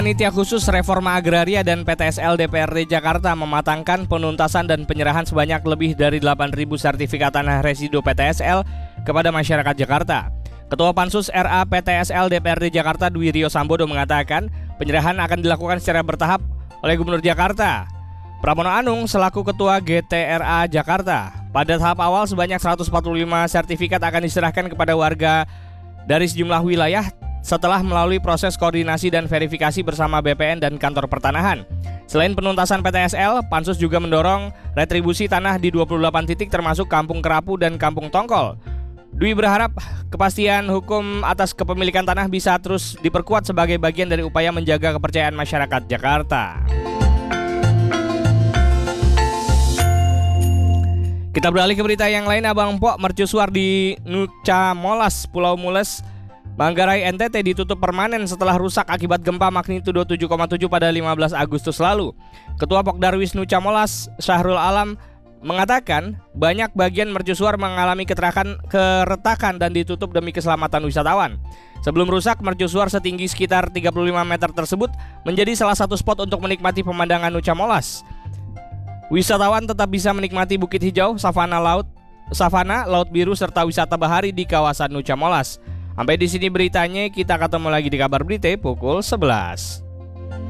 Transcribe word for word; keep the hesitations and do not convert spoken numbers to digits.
Panitia Khusus Reforma Agraria dan P T S L D P R D Jakarta mematangkan penuntasan dan penyerahan sebanyak lebih dari delapan ribu sertifikat tanah residu P T S L kepada masyarakat Jakarta. Ketua Pansus R A P T S L D P R D Jakarta Dwi Rio Sambodo mengatakan penyerahan akan dilakukan secara bertahap oleh Gubernur Jakarta Pramono Anung selaku Ketua G T R A Jakarta. Pada tahap awal sebanyak seratus empat puluh lima sertifikat akan diserahkan kepada warga dari sejumlah wilayah setelah melalui proses koordinasi dan verifikasi bersama B P N dan Kantor Pertanahan. Selain penuntasan P T S L, Pansus juga mendorong retribusi tanah di dua puluh delapan titik termasuk Kampung Kerapu dan Kampung Tongkol. Dwi berharap kepastian hukum atas kepemilikan tanah bisa terus diperkuat sebagai bagian dari upaya menjaga kepercayaan masyarakat Jakarta. Kita beralih ke berita yang lain. Abang Pok mercusuar di Nuca Molas, Pulau Mules, Manggarai N T T ditutup permanen setelah rusak akibat gempa magnitudo tujuh koma tujuh pada lima belas Agustus lalu. Ketua Pokdarwis Nuca Molas, Syahrul Alam, mengatakan banyak bagian mercusuar mengalami keterakakan, keretakan dan ditutup demi keselamatan wisatawan. Sebelum rusak, mercusuar setinggi sekitar tiga puluh lima meter tersebut menjadi salah satu spot untuk menikmati pemandangan Nuca Molas. Wisatawan tetap bisa menikmati bukit hijau, savana laut, savana, laut biru serta wisata bahari di kawasan Nuca Molas. Sampai di sini beritanya, kita ketemu lagi di Kabar Berita pukul sebelas.